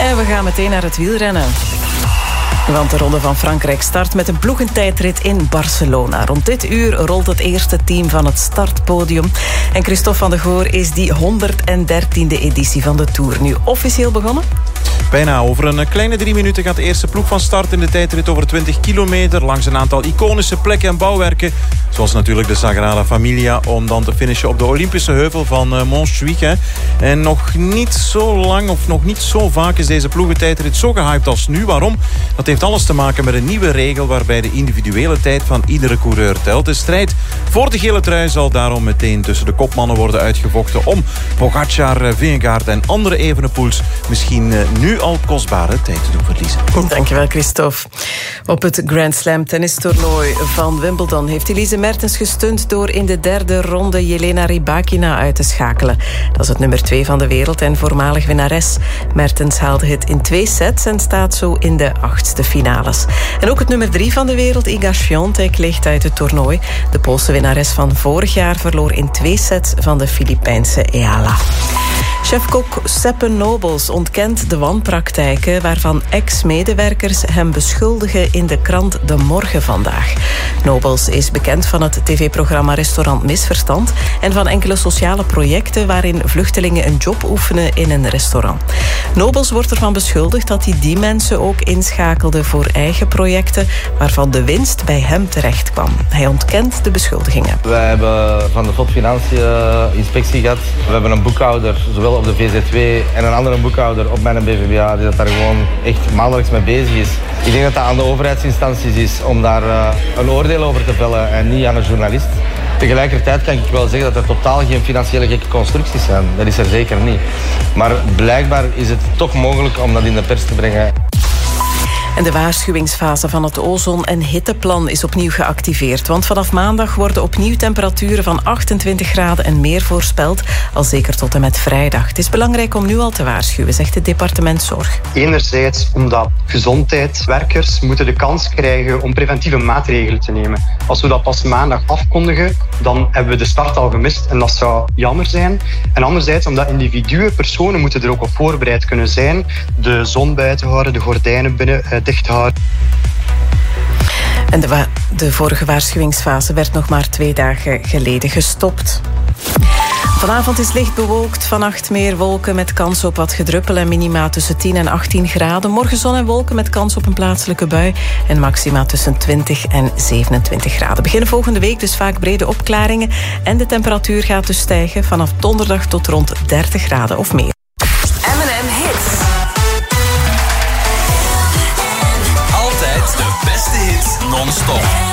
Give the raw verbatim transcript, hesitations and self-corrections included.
En we gaan meteen naar het wielrennen. Want de Ronde van Frankrijk start met een ploegentijdrit in Barcelona. Rond dit uur rolt het eerste team van het startpodium. En Christophe van der Goor is die honderddertiende editie van de Tour nu officieel begonnen? Bijna over een kleine drie minuten gaat de eerste ploeg van start in de tijdrit over twintig kilometer... langs een aantal iconische plekken en bouwwerken. Zoals natuurlijk de Sagrada Familia, om dan te finishen op de Olympische heuvel van uh, Montjuïc. En nog niet zo lang of nog niet zo vaak is deze ploegentijdrit zo gehyped als nu. Waarom? Dat heeft alles te maken met een nieuwe regel waarbij de individuele tijd van iedere coureur telt. De strijd voor de gele trui zal daarom meteen tussen de kopmannen worden uitgevochten om Pogacar, Vingegaard en andere Evenepoels misschien uh, nu al kostbare tijd te doen verliezen. Dankjewel, Christophe. Op het Grand Slam tennistoernooi van Wimbledon heeft Elise Mertens gestund door in de derde ronde Jelena Rybakina uit te schakelen. Dat is het nummer twee van de wereld en voormalig winnares. Mertens haalde het in twee sets en staat zo in de achtste finales. En ook het nummer drie van de wereld, Iga Świątek, ligt uit het toernooi. De Poolse winnares van vorig jaar verloor in twee sets van de Filipijnse Eala. Chefkok Seppe Nobles ontkent de wanpraktijken waarvan ex-medewerkers hem beschuldigen in de krant De Morgen vandaag. Nobles is bekend van het tv-programma Restaurant Misverstand en van enkele sociale projecten waarin vluchtelingen een job oefenen in een restaurant. Nobles wordt ervan beschuldigd dat hij die mensen ook inschakelde voor eigen projecten waarvan de winst bij hem terecht kwam. Hij ontkent de beschuldigingen. Wij hebben van de F O D Financiën inspectie gehad. We hebben een boekhouder, zowel op de V Z W en een andere boekhouder op mijn B V B A, die dat daar gewoon echt maandelijks mee bezig is. Ik denk dat dat aan de overheidsinstanties is om daar uh, een oordeel over te vellen en niet aan een journalist. Tegelijkertijd kan ik wel zeggen dat er totaal geen financiële gekke constructies zijn. Dat is er zeker niet. Maar blijkbaar is het toch mogelijk om dat in de pers te brengen. En de waarschuwingsfase van het ozon- en hitteplan is opnieuw geactiveerd. Want vanaf maandag worden opnieuw temperaturen van achtentwintig graden en meer voorspeld, al zeker tot en met vrijdag. Het is belangrijk om nu al te waarschuwen, zegt het departement Zorg. Enerzijds omdat gezondheidswerkers moeten de kans krijgen om preventieve maatregelen te nemen. Als we dat pas maandag afkondigen, dan hebben we de start al gemist en dat zou jammer zijn. En anderzijds omdat individuen, personen moeten er ook op voorbereid kunnen zijn. De zon buiten houden, de gordijnen binnen uh, dicht houden. En de, wa- de vorige waarschuwingsfase werd nog maar twee dagen geleden gestopt. Vanavond is licht bewolkt, vannacht meer wolken met kans op wat gedruppel en minima tussen tien en achttien graden. Morgen zon en wolken met kans op een plaatselijke bui en maxima tussen twintig en zevenentwintig graden. Beginnen volgende week dus vaak brede opklaringen en de temperatuur gaat dus stijgen vanaf donderdag tot rond dertig graden of meer. M en M Hits. Altijd de beste hits non-stop.